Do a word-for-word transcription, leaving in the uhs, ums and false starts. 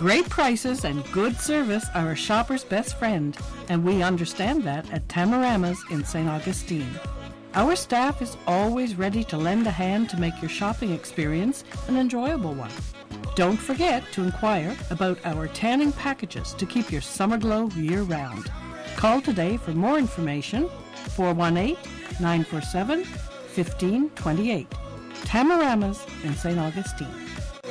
Great prices and good service are a shopper's best friend, and we understand that at Tamarama's in Saint Augustine. Our staff is always ready to lend a hand to make your shopping experience an enjoyable one. Don't forget to inquire about our tanning packages to keep your summer glow year-round. Call today for more information, four one eight, nine four seven, one five two eight. Tamarama's in Saint Augustine.